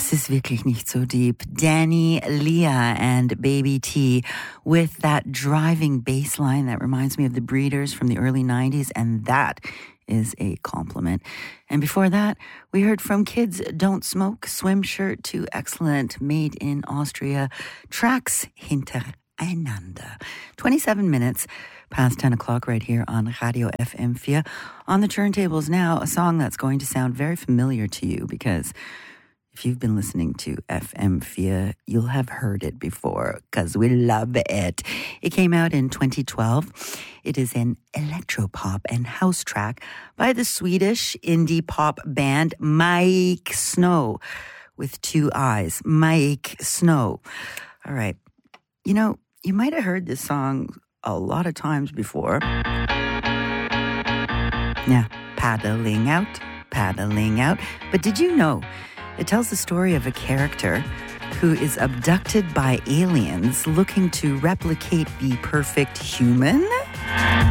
Das ist wirklich nicht so deep. Danny, Leah, and Baby T with that driving bass line that reminds me of the Breeders from the early 90s, and that is a compliment. And before that, we heard from Kids Don't Smoke, Swim Shirt, to excellent Made in Austria tracks hintereinander. 27 minutes past 10 o'clock right here on Radio FM4. On the turntables now, a song that's going to sound very familiar to you because if you've been listening to FM4, you'll have heard it before because we love it. It came out in 2012. It is an electropop and house track by the Swedish indie pop band Mike Snow with two I's. Mike Snow. All right. You know, you might have heard this song a lot of times before. Yeah, paddling out. But did you know it tells the story of a character who is abducted by aliens looking to replicate the perfect human?